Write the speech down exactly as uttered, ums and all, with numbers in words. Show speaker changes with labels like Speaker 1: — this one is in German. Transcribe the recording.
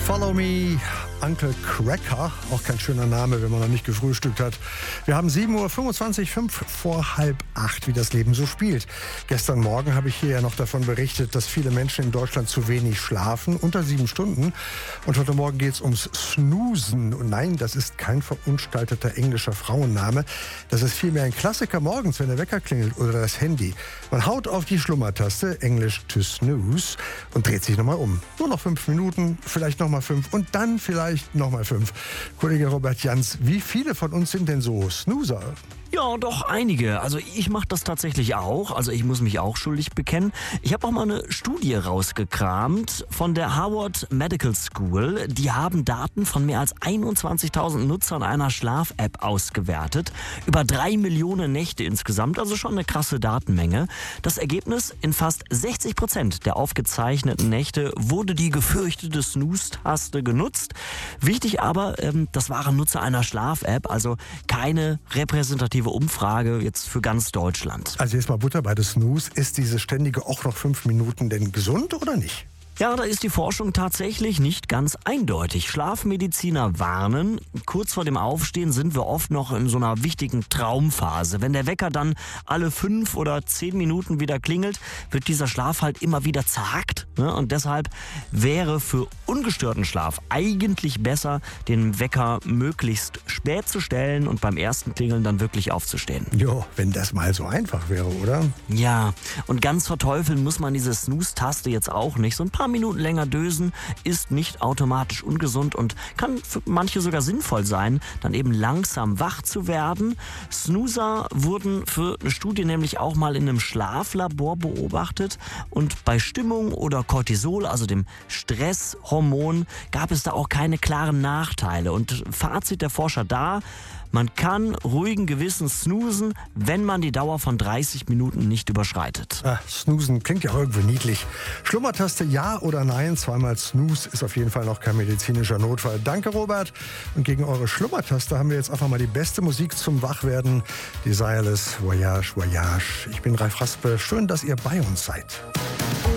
Speaker 1: Follow Me, Uncle Cracker, auch kein schöner Name, wenn man noch nicht gefrühstückt hat. Wir haben sieben Uhr fünfundzwanzig, fünf vor halb acht, wie das Leben so spielt. Gestern Morgen habe ich hier ja noch davon berichtet, dass viele Menschen in Deutschland zu wenig schlafen, unter sieben Stunden. Und heute Morgen geht es ums Snoozen. Und nein, das ist kein verunstalteter englischer Frauenname. Das ist vielmehr ein Klassiker morgens, wenn der Wecker klingelt oder das Handy. Man haut auf die Schlummertaste, englisch to snooze, und dreht sich nochmal um. Nur noch fünf Minuten, vielleicht nochmal fünf und dann vielleicht nochmal fünf. Kollege Robert Jans, wie viele von uns sind denn so Snoozer?
Speaker 2: Ja, doch einige. Also ich mache das tatsächlich auch. Also ich muss mich auch schuldig bekennen. Ich habe auch mal eine Studie rausgekramt von der Harvard Medical School. Die haben Daten von mehr als einundzwanzigtausend Nutzern einer Schlaf-App ausgewertet. Über drei Millionen Nächte insgesamt, also schon eine krasse Datenmenge. Das Ergebnis: in fast sechzig Prozent der aufgezeichneten Nächte wurde die gefürchtete Snooze-Taste genutzt. Wichtig aber, ähm, das waren Nutzer einer Schlaf-App, also keine repräsentative Umfrage jetzt für ganz Deutschland.
Speaker 1: Also jetzt mal Butter bei der Snooze. Ist diese ständige auch noch fünf Minuten denn gesund oder nicht?
Speaker 2: Ja, da ist die Forschung tatsächlich nicht ganz eindeutig. Schlafmediziner warnen, kurz vor dem Aufstehen sind wir oft noch in so einer wichtigen Traumphase. Wenn der Wecker dann alle fünf oder zehn Minuten wieder klingelt, wird dieser Schlaf halt immer wieder zerhackt. Ne? Und deshalb wäre für ungestörten Schlaf eigentlich besser, den Wecker möglichst spät zu stellen und beim ersten Klingeln dann wirklich aufzustehen.
Speaker 1: Jo, wenn das mal so einfach wäre, oder?
Speaker 2: Ja, und ganz verteufeln muss man diese Snooze-Taste jetzt auch nicht. So ein paar Minuten länger dösen ist nicht automatisch ungesund und kann für manche sogar sinnvoll sein, dann eben langsam wach zu werden. Snoozer wurden für eine Studie nämlich auch mal in einem Schlaflabor beobachtet und bei Stimmung oder Cortisol, also dem Stresshormon, gab es da auch keine klaren Nachteile. Und Fazit der Forscher da: Man kann ruhigen Gewissens snoozen, wenn man die Dauer von dreißig Minuten nicht überschreitet.
Speaker 1: Ah, snoozen klingt ja auch irgendwie niedlich. Schlummertaste ja oder nein? Zweimal Snooze ist auf jeden Fall noch kein medizinischer Notfall. Danke, Robert. Und gegen eure Schlummertaste haben wir jetzt einfach mal die beste Musik zum Wachwerden. Desireless Voyage, Voyage. Ich bin Ralf Raspe. Schön, dass ihr bei uns seid.